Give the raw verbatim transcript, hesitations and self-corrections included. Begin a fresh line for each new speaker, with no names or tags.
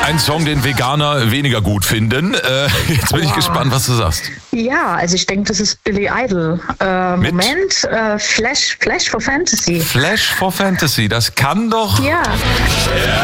Ein Song, den Veganer weniger gut finden. Äh, jetzt bin ich
Wow.
gespannt, was du sagst.
Ja, also ich denke, das ist Billy Idol. Äh,
Mit?
Moment, äh, Flash, Flash for Fantasy.
Flash for Fantasy, das kann doch...
Ja.